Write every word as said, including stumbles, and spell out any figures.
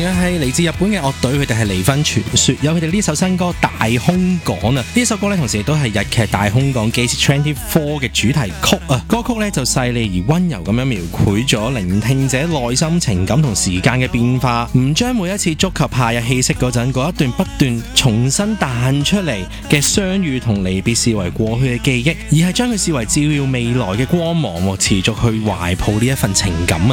樣係嚟自日本嘅樂隊，佢哋係離婚傳說，有佢哋呢首新歌《大空港》啊！呢首歌咧，同時亦都係日劇《大空港 Gate 二十四》嘅主題曲啊！歌曲咧就細膩而溫柔咁樣描繪咗聆聽者內心情感同時間嘅變化，唔將每一次觸及夏日氣息嗰陣嗰一段不斷重新彈出嚟嘅相遇同離別視為過去嘅記憶，而係將佢視為照耀未來嘅光芒，持續去懷抱呢一份情感啊！